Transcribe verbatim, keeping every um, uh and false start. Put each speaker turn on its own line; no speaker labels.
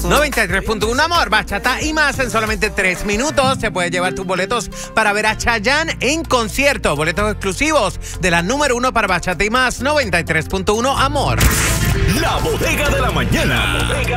noventa y tres punto uno Amor, bachata y más en solamente tres minutos. Se puede llevar tus boletos para ver a Chayanne en concierto. Boletos exclusivos de la número uno para bachata y más, noventa y tres punto uno Amor.
La Bodega de la Mañana.